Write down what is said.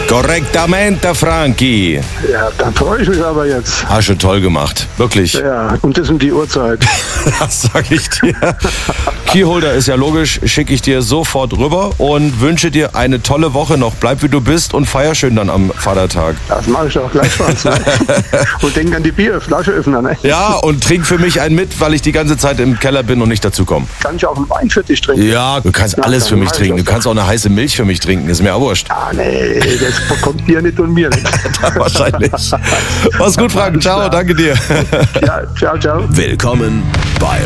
Korrektamente, Frankie. Ja, dann freue ich mich aber jetzt. Hast du toll gemacht, wirklich. Ja, und das um die Uhrzeit. Das sag ich dir. Keyholder ist ja logisch, schicke ich dir sofort rüber und wünsche dir eine tolle Woche noch. Bleib wie du bist und feier schön dann am Vatertag. Das mache ich auch gleichfalls. Ne? Und denk an die Flascheöffner. Ne? Ja, und trink für mich einen mit, weil ich die ganze Zeit im Keller bin und nicht dazu komme. Kann ich auch einen Wein für dich trinken? Ja, du kannst alles für mich trinken. Du kannst auch eine heiße Milch für mich trinken, ist mir auch wurscht. Ah, nee, das kommt dir nicht und mir nicht. Wahrscheinlich. Mach's gut, Frank. Ciao, danke dir. Ja, ciao, ciao. Willkommen bei